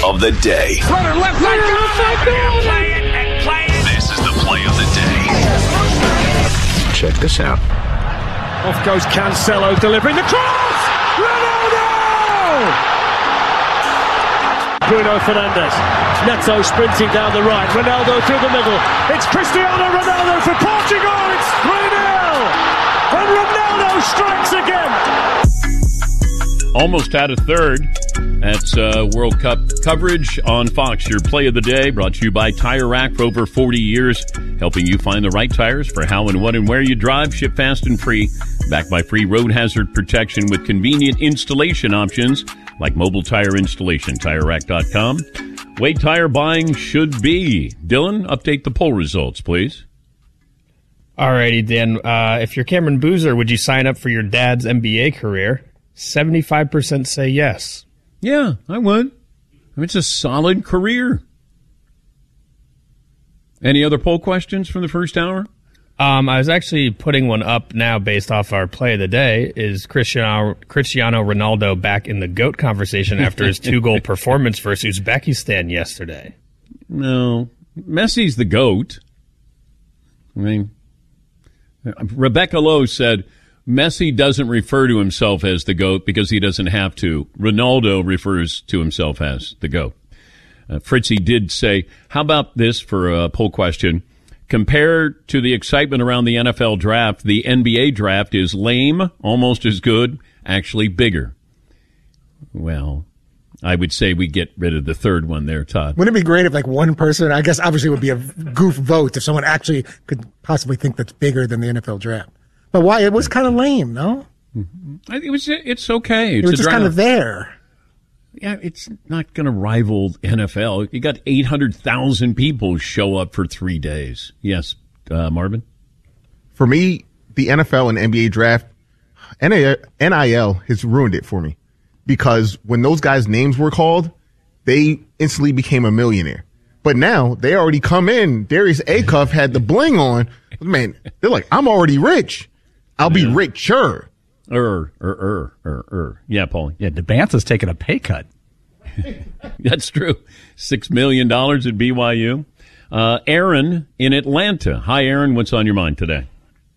of the day. Runner left side, play it and play it. This is the play of the day. Check this out. Off goes Cancelo, delivering the cross! Ronaldo! Bruno Fernandes. Neto sprinting down the right. Ronaldo through the middle. It's Cristiano Ronaldo for Portugal. It's 3-0. And Ronaldo strikes again. Almost had a third. That's World Cup coverage on Fox. Your play of the day brought to you by Tire Rack for over 40 years, helping you find the right tires for how and what and where you drive. Ship fast and free. Backed by free road hazard protection with convenient installation options like mobile tire installation. TireRack.com. Way tire buying should be. Dylan, update the poll results, please. Alrighty, Dan. If you're Cameron Boozer, would you sign up for your dad's NBA career? 75% say yes. Yeah, I would. I mean, it's a solid career. Any other poll questions from the first hour? I was actually putting one up now based off our play of the day. Is Cristiano Ronaldo back in the GOAT conversation after his 2-goal performance versus Uzbekistan yesterday? No. Messi's the GOAT. I mean, Rebecca Lowe said Messi doesn't refer to himself as the GOAT because he doesn't have to. Ronaldo refers to himself as the GOAT. Fritzy did say, how about this for a poll question? Compared to the excitement around the NFL draft, the NBA draft is lame, almost as good, actually bigger. Well, I would say we get rid of the third one there, Todd. Wouldn't it be great if, like, one person, I guess obviously it would be a goof vote if someone actually could possibly think that's bigger than the NFL draft. But why? It was kind of lame, no? It's okay. It was just kind of there. Yeah, it's not going to rival NFL. You got 800,000 people show up for 3 days. Yes, Marvin? For me, the NFL and NBA draft, NIL has ruined it for me. Because when those guys' names were called, they instantly became a millionaire. But now, they already come in. Darius Acuff had the bling on. Man, they're like, I'm already rich. I'll be richer. Yeah, Paulie. Yeah, DeBance's taking a pay cut. That's true. $6 million at BYU. Aaron in Atlanta. Hi, Aaron. What's on your mind today?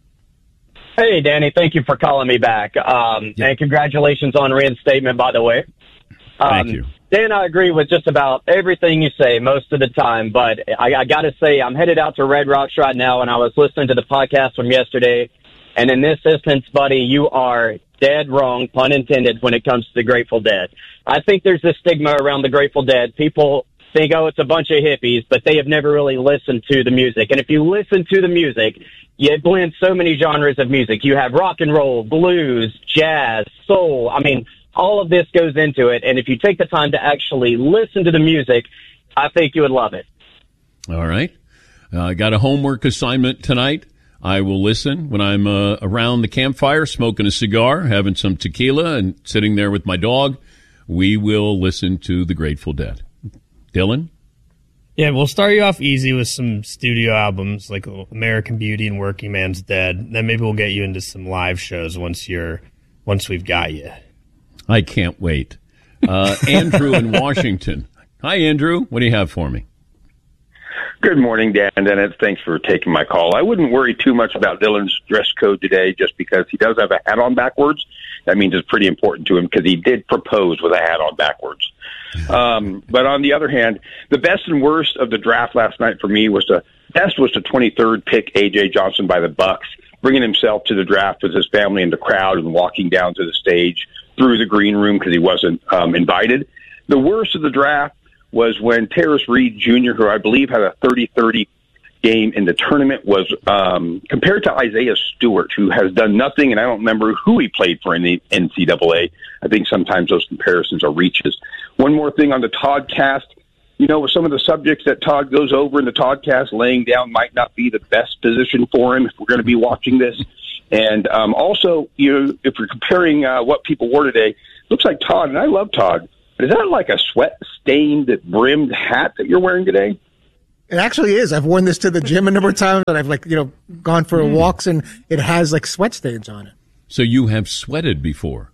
Hey, Danny. Thank you for calling me back. And congratulations on reinstatement, by the way. Thank you. Dan, I agree with just about everything you say most of the time, but I got to say I'm headed out to Red Rocks right now, and I was listening to the podcast from yesterday. And in this instance, buddy, you are dead wrong, pun intended, when it comes to the Grateful Dead. I think there's this stigma around the Grateful Dead. People think, oh, it's a bunch of hippies, but they have never really listened to the music. And if you listen to the music, it blends so many genres of music. You have rock and roll, blues, jazz, soul. I mean, all of this goes into it. And if you take the time to actually listen to the music, I think you would love it. All right. I got a homework assignment tonight. I will listen when I'm around the campfire, smoking a cigar, having some tequila, and sitting there with my dog. We will listen to the Grateful Dead. Dylan? Yeah, we'll start you off easy with some studio albums like American Beauty and Working Man's Dead. Then maybe we'll get you into some live shows once we've got you. I can't wait. Andrew in Washington. Hi, Andrew. What do you have for me? Good morning, Dan and Dennis. Thanks for taking my call. I wouldn't worry too much about Dylan's dress code today just because he does have a hat on backwards. That means it's pretty important to him because he did propose with a hat on backwards. But on the other hand, the best and worst of the draft last night for me was the 23rd pick, A.J. Johnson by the Bucks, bringing himself to the draft with his family in the crowd and walking down to the stage through the green room because he wasn't invited. The worst of the draft was when Terrace Reed Jr., who I believe had a 30-30 game in the tournament, was compared to Isaiah Stewart, who has done nothing, and I don't remember who he played for in the NCAA. I think sometimes those comparisons are reaches. One more thing on the Toddcast. You know, with some of the subjects that Todd goes over in the Toddcast, laying down might not be the best position for him if we're going to be watching this. And also, you know, if we're comparing what people wore today, looks like Todd, and I love Todd, but is that like a sweat-stained, brimmed hat that you're wearing today? It actually is. I've worn this to the gym a number of times, and I've gone for walks, and it has sweat stains on it. So you have sweated before?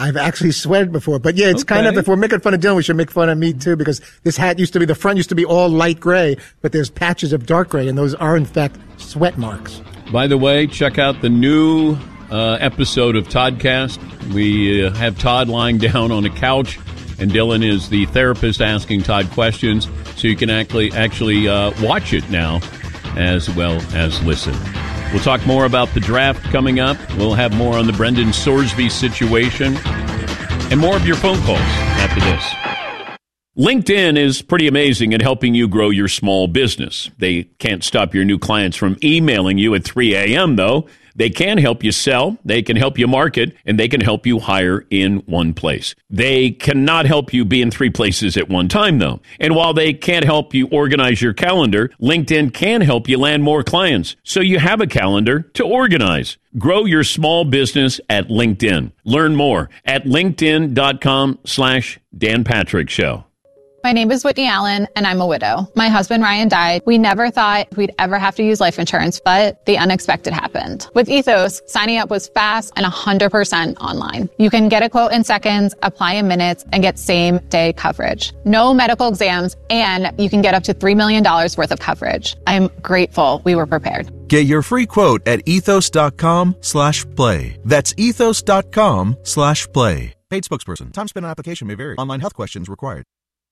I've actually sweated before, but yeah, it's kind of, if we're making fun of Dylan, we should make fun of me too, because this hat the front used to be all light gray, but there's patches of dark gray, and those are in fact sweat marks. By the way, check out the new episode of Toddcast. We have Todd lying down on a couch, and Dylan is the therapist asking Todd questions, so you can actually watch it now as well as listen. We'll talk more about the draft coming up. We'll have more on the Brendan Sorsby situation and more of your phone calls after this. LinkedIn is pretty amazing at helping you grow your small business. They can't stop your new clients from emailing you at 3 a.m., though. They can help you sell, they can help you market, and they can help you hire in one place. They cannot help you be in 3 places at one time, though. And while they can't help you organize your calendar, LinkedIn can help you land more clients, so you have a calendar to organize. Grow your small business at LinkedIn. Learn more at linkedin.com/Dan Patrick Show. My name is Whitney Allen, and I'm a widow. My husband, Ryan, died. We never thought we'd ever have to use life insurance, but the unexpected happened. With Ethos, signing up was fast and 100% online. You can get a quote in seconds, apply in minutes, and get same-day coverage. No medical exams, and you can get up to $3 million worth of coverage. I'm grateful we were prepared. Get your free quote at ethos.com/play. That's ethos.com/play. Paid spokesperson. Time spent on application may vary. Online health questions required.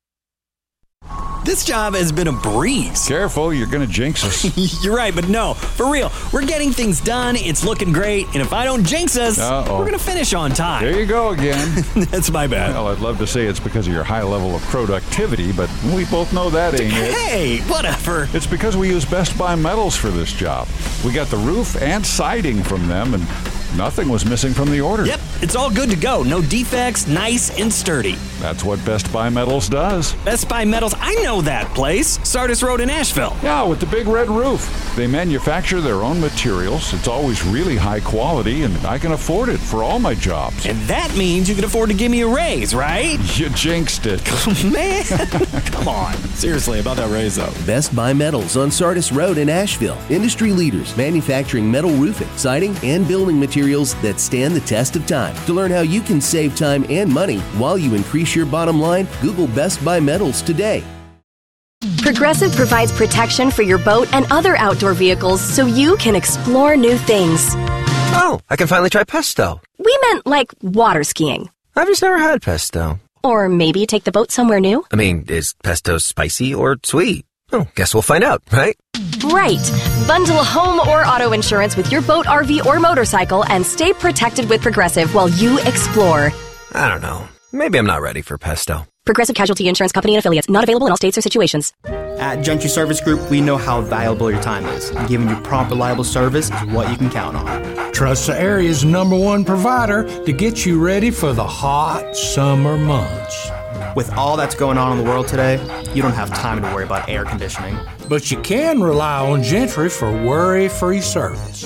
This job has been a breeze. Careful, you're going to jinx us. You're right, but no, for real. We're getting things done, it's looking great, and if I don't jinx us, we're going to finish on time. There you go again. That's my bad. Well, I'd love to say it's because of your high level of productivity, but we both know that ain't it. Hey, whatever. It's because we use Best Buy Metals for this job. We got the roof and siding from them, and nothing was missing from the order. Yep, it's all good to go. No defects, nice and sturdy. That's what Best Buy Metals does. Best Buy Metals, I know that place. Sardis Road in Asheville. Yeah, with the big red roof. They manufacture their own materials. It's always really high quality, and I can afford it for all my jobs. And that means you can afford to give me a raise, right? You jinxed it. Man, come on. Seriously, about that raise, though. Best Buy Metals on Sardis Road in Asheville. Industry leaders manufacturing metal roofing, siding, and building materials that stand the test of time. To learn how you can save time and money while you increase your bottom line, Google Best Buy Metals today. Progressive provides protection for your boat and other outdoor vehicles so you can explore new things. Oh, I can finally try pesto. We meant like water skiing. I've just never had pesto. Or maybe take the boat somewhere new. I mean, is pesto spicy or sweet? Oh, guess we'll find out, right? Right. Bundle home or auto insurance with your boat, RV, or motorcycle and stay protected with Progressive while you explore. I don't know. Maybe I'm not ready for pesto. Progressive Casualty Insurance Company and Affiliates. Not available in all states or situations. At Gentry Service Group, we know how valuable your time is. And giving you prompt, reliable service is what you can count on. Trust the area's #1 provider to get you ready for the hot summer months. With all that's going on in the world today, you don't have time to worry about air conditioning. But you can rely on Gentry for worry-free service.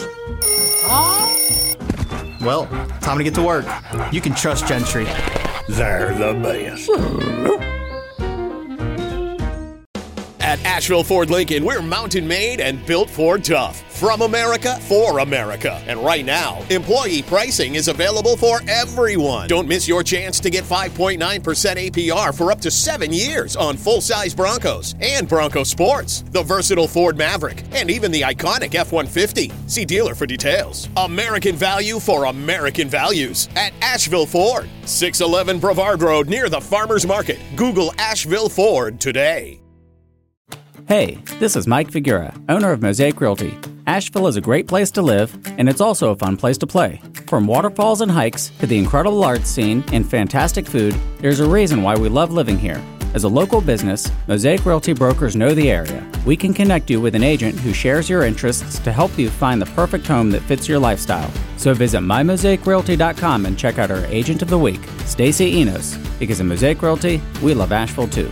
Well, time to get to work. You can trust Gentry. They're the best. At Asheville Ford Lincoln, we're mountain made and built Ford tough. From America, for America. And right now, employee pricing is available for everyone. Don't miss your chance to get 5.9% APR for up to 7 years on full-size Broncos and Bronco Sports, the versatile Ford Maverick, and even the iconic F-150. See dealer for details. American value for American values at Asheville Ford. 611 Brevard Road near the Farmers Market. Google Asheville Ford today. Hey, this is Mike Figura, owner of Mosaic Realty. Asheville is a great place to live, and it's also a fun place to play. From waterfalls and hikes to the incredible art scene and fantastic food, there's a reason why we love living here. As a local business, Mosaic Realty brokers know the area. We can connect you with an agent who shares your interests to help you find the perfect home that fits your lifestyle. So visit mymosaicrealty.com and check out our Agent of the Week, Stacy Enos, because in Mosaic Realty, we love Asheville too.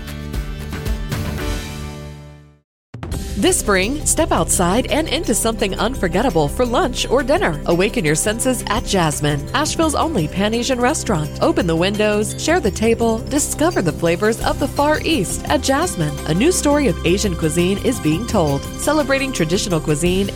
This spring, step outside and into something unforgettable for lunch or dinner. Awaken your senses at Jasmine, Asheville's only Pan-Asian restaurant. Open the windows, share the table, discover the flavors of the Far East at Jasmine. A new story of Asian cuisine is being told, celebrating traditional cuisine